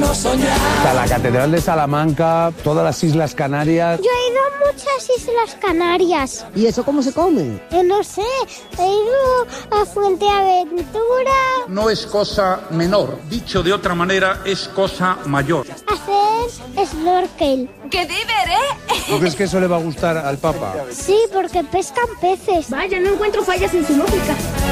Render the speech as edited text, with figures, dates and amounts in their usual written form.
Está la Catedral de Salamanca, todas las Islas Canarias. Yo he ido a muchas Islas Canarias. ¿Y eso cómo se come? No sé, he ido a Fuenteventura. No es cosa menor, dicho de otra manera, es cosa mayor. Hacer snorkel. ¡Qué diver, ¿Tú crees que eso le va a gustar al Papa? Sí, porque pescan peces. Vaya, no encuentro fallas en su lógica.